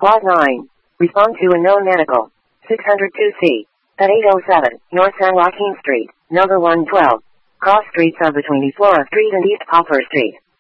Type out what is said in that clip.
Lot 9. Respond to unknown medical. 602C. At 807 North San Joaquin Street, number 112. Cross streets of between East Flora Street and East Poplar Street.